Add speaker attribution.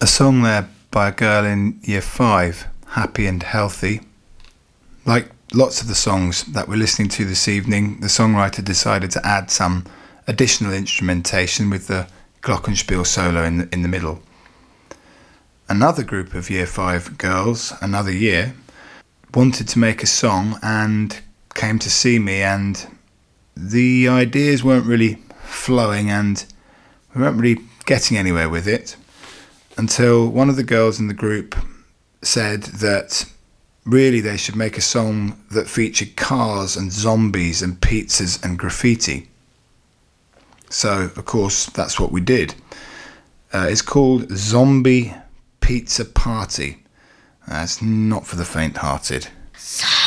Speaker 1: A song there by a girl in Year 5, Happy and Healthy. Like lots of the songs that we're listening to this evening, the songwriter decided to add some additional instrumentation with the glockenspiel solo in the middle. Another group of Year 5 girls, another year, wanted to make a song and came to see me, and the ideas weren't really flowing and we weren't really getting anywhere with it until one of the girls in the group said that really they should make a song that featured cars and zombies and pizzas and graffiti. So, of course, that's what we did. It's called Zombie Pizza Party. It's not for the faint-hearted.